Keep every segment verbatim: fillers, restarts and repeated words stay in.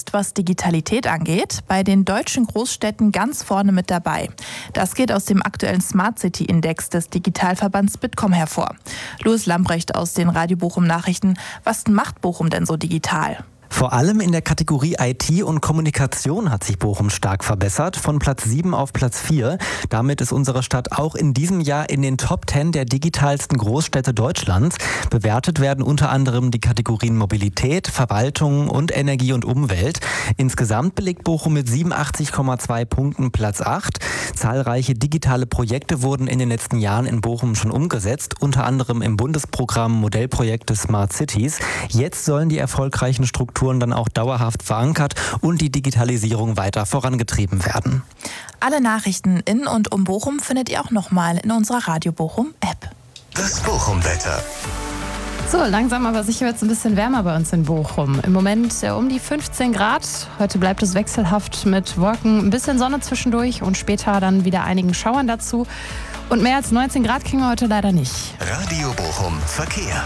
ist, was Digitalität angeht, bei den deutschen Großstädten ganz vorne mit dabei. Das geht aus dem aktuellen Smart City Index des Digitalverbands Bitkom hervor. Louis Lambrecht aus den Radio Bochum Nachrichten. Was macht Bochum denn so digital? Vor allem in der Kategorie I T und Kommunikation hat sich Bochum stark verbessert, von Platz sieben auf Platz vier. Damit ist unsere Stadt auch in diesem Jahr in den Top zehn der digitalsten Großstädte Deutschlands. Bewertet werden unter anderem die Kategorien Mobilität, Verwaltung und Energie und Umwelt. Insgesamt belegt Bochum mit siebenundachtzig Komma zwei Punkten Platz acht. Zahlreiche digitale Projekte wurden in den letzten Jahren in Bochum schon umgesetzt, unter anderem im Bundesprogramm Modellprojekte Smart Cities. Jetzt sollen die erfolgreichen Strukturen dann auch dauerhaft verankert und die Digitalisierung weiter vorangetrieben werden. Alle Nachrichten in und um Bochum findet ihr auch nochmal in unserer Radio Bochum App. Das Bochum-Wetter. So, langsam aber sicher wird es ein bisschen wärmer bei uns in Bochum. Im Moment äh, um die fünfzehn Grad. Heute bleibt es wechselhaft mit Wolken, ein bisschen Sonne zwischendurch und später dann wieder einigen Schauern dazu. Und mehr als neunzehn Grad kriegen wir heute leider nicht. Radio Bochum Verkehr.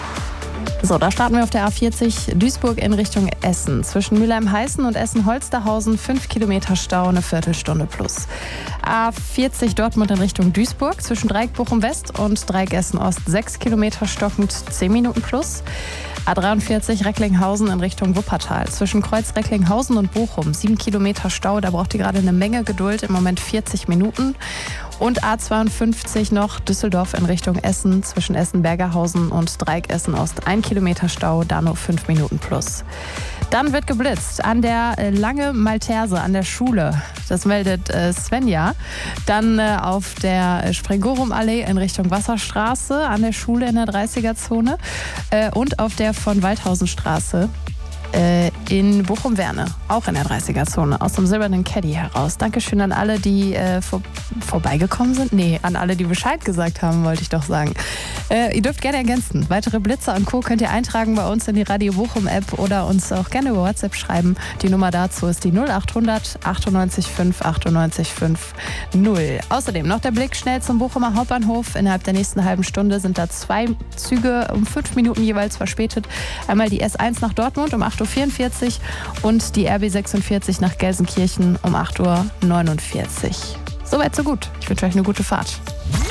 So, da starten wir auf der A vierzig Duisburg in Richtung Essen. Zwischen Mülheim-Heißen und Essen-Holsterhausen fünf Kilometer Stau, eine Viertelstunde plus. A vierzig Dortmund in Richtung Duisburg. Zwischen Dreieck Bochum-West und Dreieck Essen-Ost sechs Kilometer stockend, zehn Minuten plus. A dreiundvierzig Recklinghausen in Richtung Wuppertal. Zwischen Kreuz Recklinghausen und Bochum sieben Kilometer Stau. Da braucht ihr gerade eine Menge Geduld, im Moment vierzig Minuten. Und A zweiundfünfzig noch Düsseldorf in Richtung Essen. Zwischen Essen-Bergerhausen und Dreieck Essen-Ost ein Kilometer Stau, da nur fünf Minuten plus. Dann wird geblitzt an der Lange Malterse, an der Schule. Das meldet äh, Svenja. Dann äh, auf der Sprengorum-Allee in Richtung Wasserstraße, an der Schule in der dreißiger-Zone äh, und auf der von Waldhausenstraße äh, in Bochum-Werne, auch in der dreißiger-Zone, aus dem silbernen Caddy heraus. Dankeschön an alle, die äh, vor, vorbeigekommen sind. Nee, an alle, die Bescheid gesagt haben, wollte ich doch sagen. Äh, ihr dürft gerne ergänzen. Weitere Blitzer und Co. könnt ihr eintragen bei uns in die Radio Bochum App oder uns auch gerne über WhatsApp schreiben. Die Nummer dazu ist die null achthundert achtundneunzig fünf achtundneunzig fünf null. Außerdem noch der Blick schnell zum Bochumer Hauptbahnhof. Innerhalb der nächsten halben Stunde sind da zwei Züge um fünf Minuten jeweils verspätet. Einmal die S eins nach Dortmund um acht Uhr vierundvierzig und die R B sechsundvierzig nach Gelsenkirchen um acht Uhr neunundvierzig. Soweit, so gut. Ich wünsche euch eine gute Fahrt.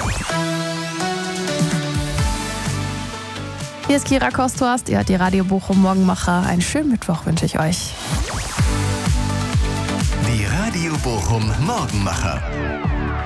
Hier ist Kira Kostuast, ihr hört die Radio Bochum Morgenmacher. Einen schönen Mittwoch wünsche ich euch. Die Radio Bochum Morgenmacher.